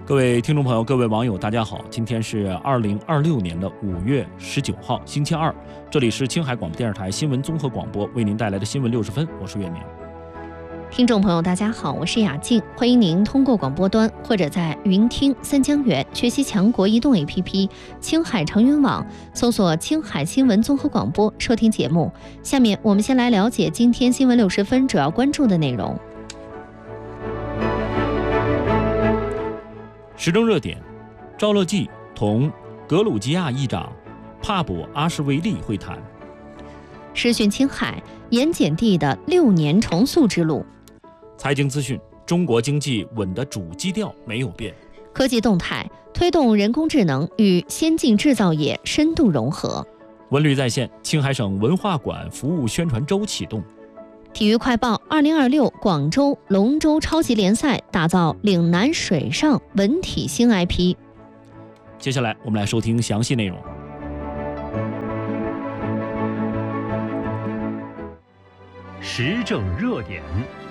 各位听众朋友，各位网友，大家好！今天是2026年的5月19号，星期二。这里是青海广播电视台新闻综合广播为您带来的新闻60分，我是岳明。 听众朋友，大家好，我是雅静，欢迎您通过广播端或者在云听、三江源、学习强国移动 APP、青海长云网搜索青海新闻综合广播收听节目。下面我们先来了解今天新闻60分主要关注的内容。 时政热点，赵乐际同格鲁吉亚议长帕卜阿什维利会谈。 视讯青海盐碱地的6年重塑之路。 财经资讯，中国经济稳的主基调没有变。 科技动态，推动人工智能与先进制造业深度融合。 文旅在线，青海省文化馆服务宣传周启动。 体育快报，2026广州龙舟超级联赛打造岭南水上文体新 IP。 接下来我们来收听详细内容。 时政热点，